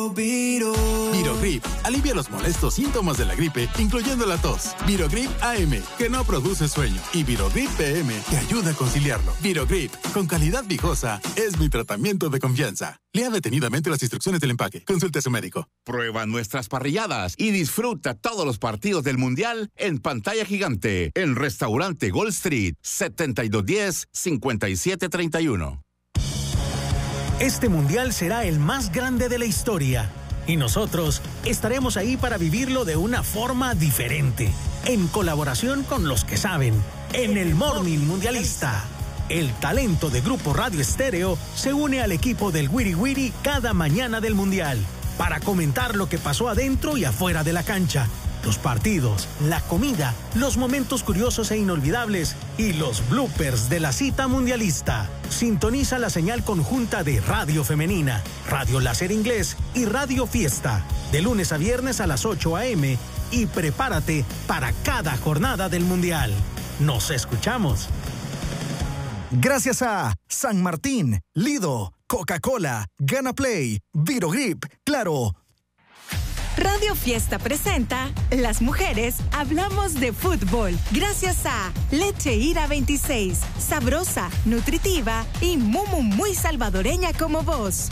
Virogrip alivia los molestos síntomas de la gripe, incluyendo la tos. Virogrip AM, que no produce sueño. Y Virogrip PM, que ayuda a conciliarlo. Virogrip, con calidad viejosa, es mi tratamiento de confianza. Lea detenidamente las instrucciones del empaque. Consulte a su médico. Prueba nuestras parrilladas y disfruta todos los partidos del Mundial en pantalla gigante. En Restaurante Gold Street, 7210-5731. Este mundial será el más grande de la historia y nosotros estaremos ahí para vivirlo de una forma diferente, en colaboración con los que saben, en el Morning Mundialista. El talento de Grupo Radio Estéreo se une al equipo del Wiri Wiri cada mañana del mundial para comentar lo que pasó adentro y afuera de la cancha, los partidos, la comida, los momentos curiosos e inolvidables y los bloopers de la cita mundialista. Sintoniza la señal conjunta de Radio Femenina, Radio Láser Inglés y Radio Fiesta, de lunes a viernes a las 8 a.m. y prepárate para cada jornada del Mundial. ¡Nos escuchamos! Gracias a San Martín, Lido, Coca-Cola, Gana Play, Virogrip, Claro. Radio Fiesta presenta Las Mujeres Hablamos de Fútbol. Gracias a Leche Ira 26, sabrosa, nutritiva y muy salvadoreña como vos.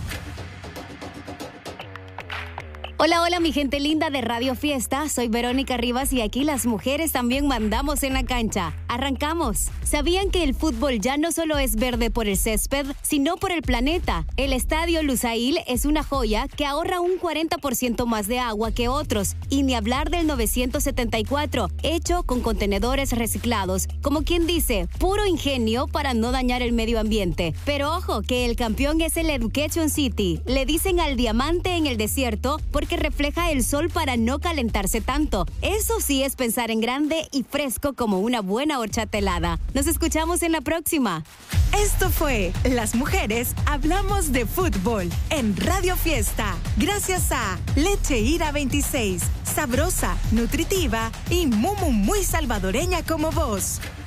Hola, hola mi gente linda de Radio Fiesta, soy Verónica Rivas y aquí las mujeres también mandamos en la cancha. Arrancamos. ¿Sabían que el fútbol ya no solo es verde por el césped, sino por el planeta? El Estadio Lusail es una joya que ahorra un 40% más de agua que otros, y ni hablar del 974, hecho con contenedores reciclados. Como quien dice, puro ingenio para no dañar el medio ambiente. Pero ojo, que el campeón es el Education City. Le dicen al diamante en el desierto porque refleja el sol para no calentarse tanto. Eso sí es pensar en grande y fresco como una buena horchata helada. Nos escuchamos en la próxima. Esto fue Las Mujeres Hablamos de Fútbol en Radio Fiesta. Gracias a Leche Ira 26, sabrosa, nutritiva y muy salvadoreña como vos.